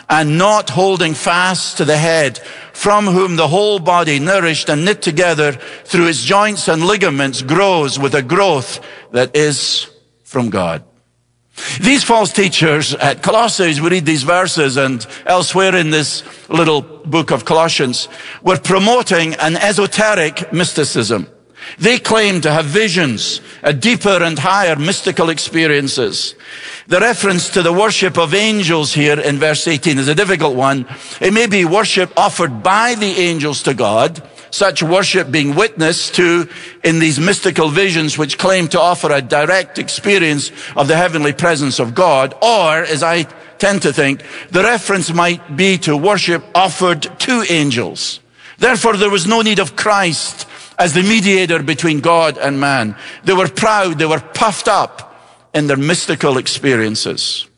and not holding fast to the head, from whom the whole body, nourished and knit together through its joints and ligaments, grows with a growth that is from God. These false teachers at Colossae, as we read these verses and elsewhere in this little book of Colossians, were promoting an esoteric mysticism. They claimed to have visions, a deeper and higher mystical experiences. The reference to the worship of angels here in verse 18 is a difficult one. It may be worship offered by the angels to God, such worship being witnessed to in these mystical visions which claim to offer a direct experience of the heavenly presence of God. Or, as I tend to think, the reference might be to worship offered to angels. Therefore, there was no need of Christ as the mediator between God and man. They were proud, they were puffed up in their mystical experiences.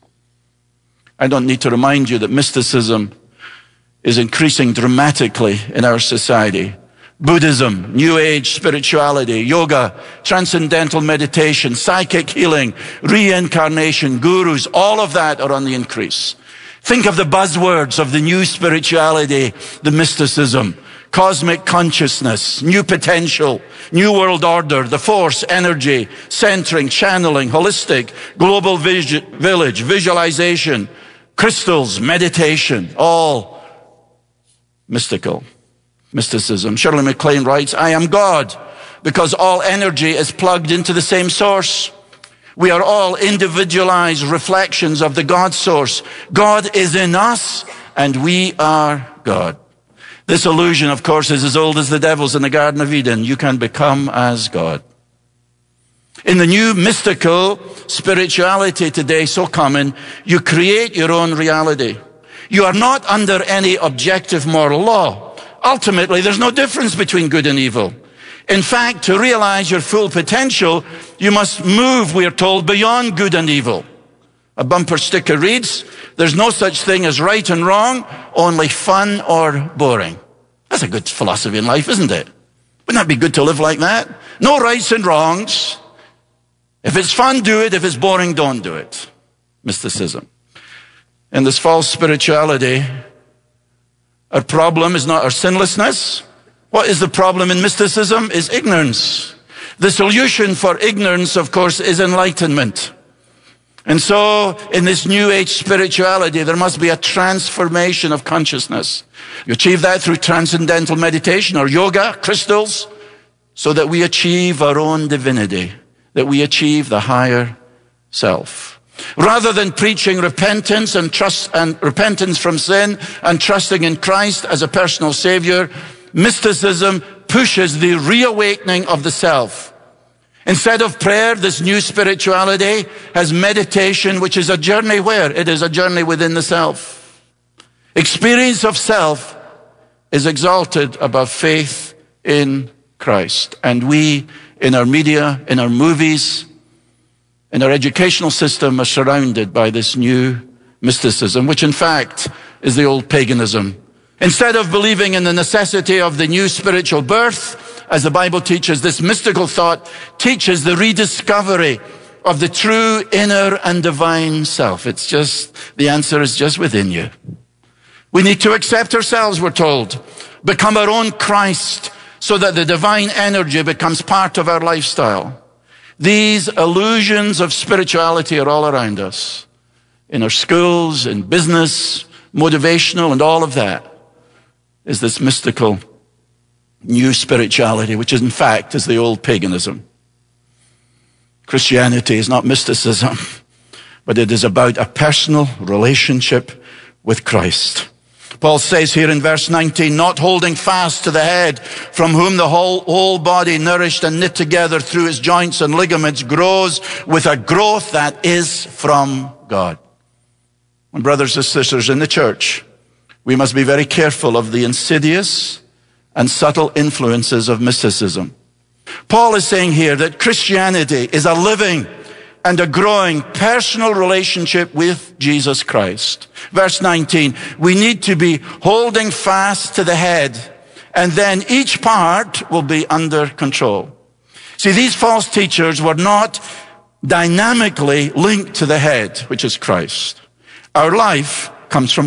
I don't need to remind you that mysticism is increasing dramatically in our society. Buddhism, New Age spirituality, yoga, transcendental meditation, psychic healing, reincarnation, gurus, all of that are on the increase. Think of the buzzwords of the new spirituality, the mysticism: cosmic consciousness, new potential, new world order, the force, energy, centering, channeling, holistic, global village, visualization, crystals, meditation, all mystical. Mysticism. Shirley MacLaine writes, I am God, because all energy is plugged into the same source. We are all individualized reflections of the God source. God is in us, and we are God. This illusion, of course, is as old as the devils in the Garden of Eden. You can become as God. In the new mystical spirituality today, so common, you create your own reality. You are not under any objective moral law. Ultimately, there's no difference between good and evil. In fact, to realize your full potential, you must move, we are told, beyond good and evil. A bumper sticker reads, there's no such thing as right and wrong, only fun or boring. That's a good philosophy in life, isn't it? Wouldn't that be good to live like that? No rights and wrongs. If it's fun, do it. If it's boring, don't do it. Mysticism. In this false spirituality, our problem is not our sinlessness. What is the problem in mysticism? Is ignorance. The solution for ignorance, of course, is enlightenment. And so, in this new age spirituality, there must be a transformation of consciousness. You achieve that through transcendental meditation or yoga, crystals, so that we achieve our own divinity, that we achieve the higher self. Rather than preaching repentance and repentance from sin and trusting in Christ as a personal savior, mysticism pushes the reawakening of the self. Instead of prayer, this new spirituality has meditation, which is a journey where? It is a journey within the self. Experience of self is exalted above faith in Christ. And we, in our media, in our movies, in our educational system, are surrounded by this new mysticism, which in fact is the old paganism. Instead of believing in the necessity of the new spiritual birth, as the Bible teaches, this mystical thought teaches the rediscovery of the true inner and divine self. It's just, the answer is just within you. We need to accept ourselves, we're told, become our own Christ, so that the divine energy becomes part of our lifestyle. These illusions of spirituality are all around us, in our schools, in business, motivational, and all of that is this mystical new spirituality, which in fact is the old paganism. Christianity is not mysticism, but it is about a personal relationship with Christ. Paul says here in verse 19, not holding fast to the head, from whom the whole body, nourished and knit together through its joints and ligaments, grows with a growth that is from God. And brothers and sisters in the church, we must be very careful of the insidious and subtle influences of mysticism. Paul is saying here that Christianity is a living and a growing personal relationship with Jesus Christ. Verse 19, we need to be holding fast to the head, and then each part will be under control. See, these false teachers were not dynamically linked to the head, which is Christ. Our life comes from